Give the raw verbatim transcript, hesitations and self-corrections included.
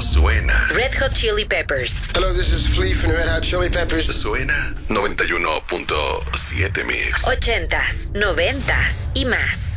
suena. Red Hot Chili Peppers. Hello, this is Flea from Red Hot Chili Peppers. Suena noventa y uno punto siete Mix. Ochentas, noventas y más.